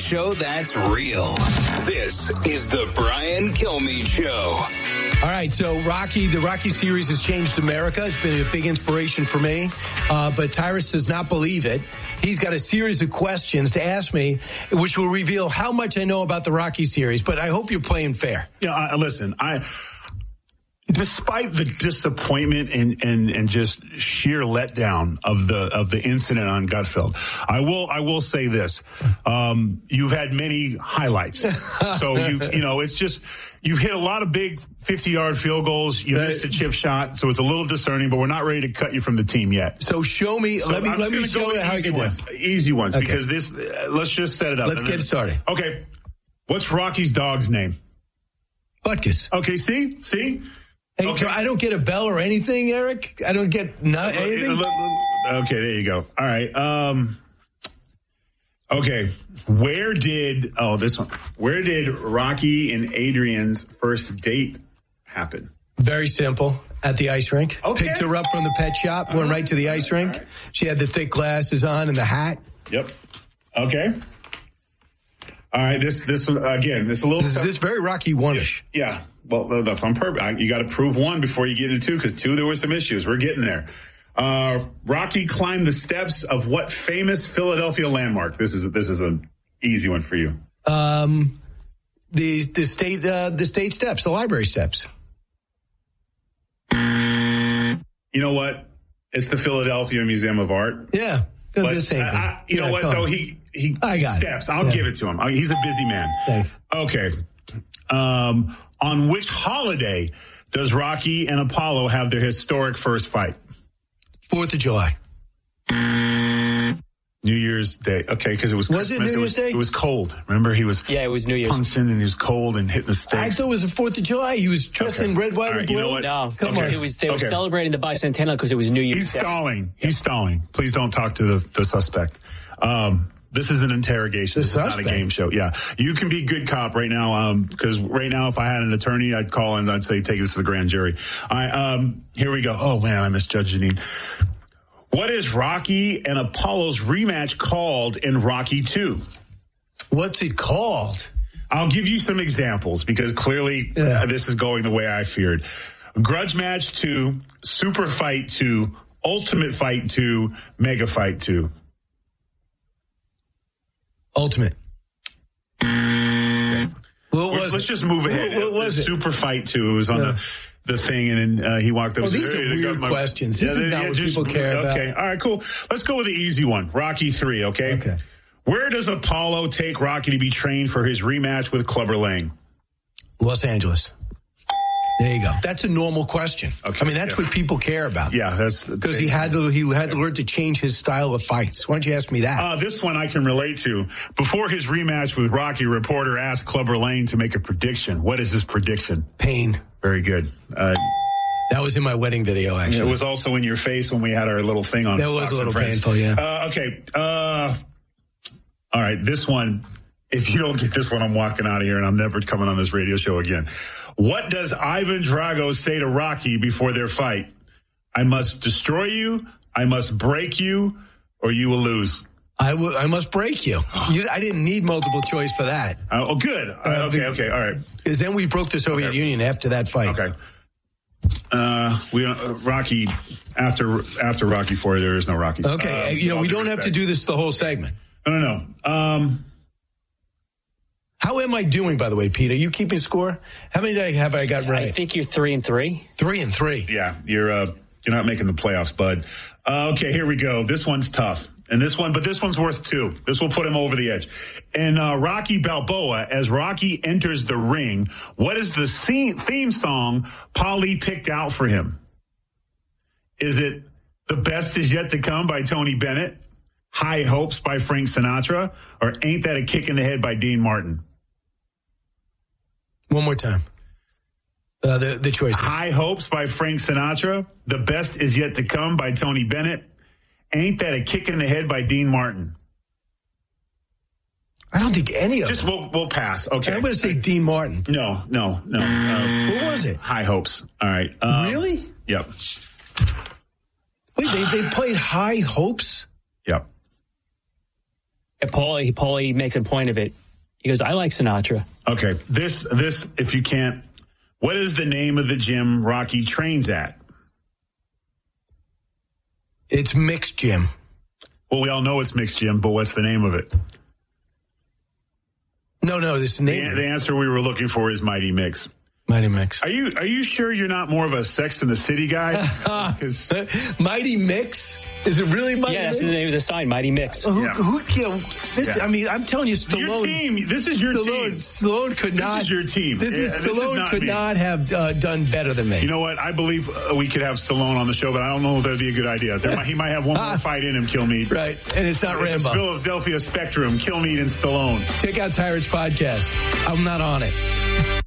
show that's real. This is the Brian Kilmeade Show. All right, so the Rocky series has changed America. It's been a big inspiration for me. But Tyrus does not believe it. He's got a series of questions to ask me, which will reveal how much I know about the Rocky series. But I hope you're playing fair. Yeah, listen, despite the disappointment and just sheer letdown of the incident on Gutfeld, I will say this: you've had many highlights. So you've hit a lot of big 50-yard field goals. You missed a chip shot, so it's a little discerning. But we're not ready to cut you from the team yet. So show me. So let me show you how I can do it. Easy ones, okay. Because this. Let's just set it up. Let's get started. Okay, what's Rocky's dog's name? Butkus. Okay, see. Hey, okay. I don't get a bell or anything, Eric. I don't get anything. Okay, there you go. All right. Okay. Where did Rocky and Adrian's first date happen? Very simple. At the ice rink. Okay. Picked her up from the pet shop, went right to the ice rink. Right. She had the thick glasses on and the hat. Yep. Okay. All right. This is a little. This is very Rocky one-ish. Yeah. Well, that's on purpose. You got to prove one before you get into two, because two, there were some issues. We're getting there. Rocky climbed the steps of what famous Philadelphia landmark? This is an easy one for you. The state steps, the library steps. You know what? It's the Philadelphia Museum of Art. Yeah. But you know what, though? He steps. I'll give it to him. He's a busy man. Thanks. Okay. On which holiday does Rocky and Apollo have their historic first fight? 4th of July. New Year's Day. Okay, because it was Christmas. Was it New Year's Day? It was cold. Remember, he was it was New Year's. punching and he was cold and hitting the stakes. I thought it was the 4th of July. He was dressed in red, white, and blue. You know what? No, come on. They were celebrating the bicentennial because it was New Year's. He's stalling. He's stalling. Please don't talk to the suspect. This is an interrogation. This is not a game show. Yeah. You can be good cop right now, because right now, if I had an attorney, I'd call and I'd say, take this to the grand jury. All right, here we go. Oh, man, I misjudged Janine. What is Rocky and Apollo's rematch called in Rocky 2? What's it called? I'll give you some examples, because clearly this is going the way I feared. Grudge Match 2, Super Fight 2, Ultimate Fight 2, Mega Fight 2. Ultimate. Let's just move ahead. What was it? Super Fight 2. It was on the thing, and then he walked up. Oh, these are weird questions. This is not what people care about. Okay, all right, cool. Let's go with the easy one. Rocky 3, okay? Okay. Where does Apollo take Rocky to be trained for his rematch with Clubber Lang? Los Angeles. There you go. That's a normal question. Okay, I mean, that's what people care about. Yeah, that's because he had to learn to change his style of fights. Why don't you ask me that? This one I can relate to. Before his rematch with Rocky, a reporter asked Clubber Lang to make a prediction. What is his prediction? Pain. Very good. That was in my wedding video, actually. It was also in your face when we had our little thing on. That was a little painful, yeah. Okay. All right, this one. If you don't get this one, I'm walking out of here and I'm never coming on this radio show again. What does Ivan Drago say to Rocky before their fight? I must destroy you, I must break you, or you will lose. I must break you. I didn't need multiple choice for that. Oh, good. Okay, all right. Because then we broke the Soviet Union after that fight. Okay. Rocky, after Rocky 4, there is no Rocky. Okay, we don't have to do this the whole segment. No. How am I doing, by the way, Pete? Are you keeping score? How many have I got right? I think you're 3-3. 3-3. Yeah, you're not making the playoffs, bud. Okay, here we go. This one's tough. But this one's worth 2. This will put him over the edge. In Rocky Balboa, as Rocky enters the ring, what is the theme song Paulie picked out for him? Is it The Best Is Yet to Come by Tony Bennett, High Hopes by Frank Sinatra, or Ain't That a Kick in the Head by Dean Martin? One more time. The choices. High Hopes by Frank Sinatra, The Best Is Yet to Come by Tony Bennett, Ain't That a Kick in the Head by Dean Martin. I don't think any of them. We'll pass. Okay. I'm going to say Dean Martin. No. Who was it? High Hopes. All right. Really? Yep. Wait, they played High Hopes? Yep. Paulie makes a point of it. He goes, I like Sinatra. Okay. This, if you can't, what is the name of the gym Rocky trains at? It's Mixed Gym. Well, we all know it's Mixed Gym, but what's the name of it? No, this is the name. The answer we were looking for is Mighty Mix. Mighty Mix. Are you sure you're not more of a Sex and the City guy? Mighty Mix? Is it really Mighty Mix? Yeah, that's the name of the sign, Mighty Mix. Who killed this? Yeah. I mean, I'm telling you, Stallone. Your team. This is your team. Stallone could not. This is your team. Stallone could not have done better than me. You know what? I believe we could have Stallone on the show, but I don't know if that'd be a good idea. He might have one more fight in him, Kilmeade. Right, and it's not Rambo. It's Philadelphia Spectrum, Kilmeade and Stallone. Check out Tyrant's podcast. I'm not on it.